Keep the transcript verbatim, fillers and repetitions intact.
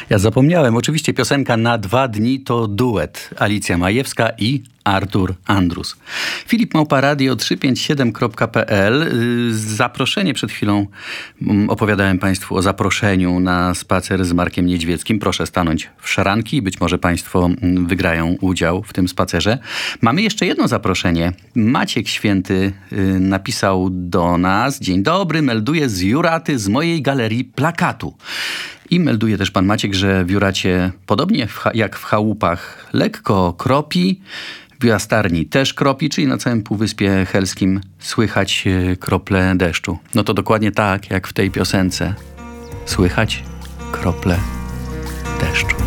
Ja zapomniałem, oczywiście piosenka Na dwa dni to duet. Alicja Majewska i Artur Andrus. Filip Małpa Radio trzysta pięćdziesiąt siedem kropka p l. Zaproszenie przed chwilą. Opowiadałem Państwu o zaproszeniu na spacer z Markiem Niedźwieckim. Proszę stanąć w szranki i być może Państwo wygrają udział w tym spacerze. Mamy jeszcze jedno zaproszenie. Maciek Święty napisał do nas: dzień dobry, melduję z Juraty, z mojej galerii plakatu. I melduje też pan Maciek, że w Juracie, podobnie jak w chałupach, lekko kropi. W Jastarni też kropi, czyli na całym Półwyspie Helskim słychać krople deszczu. No to dokładnie tak, jak w tej piosence. Słychać krople deszczu.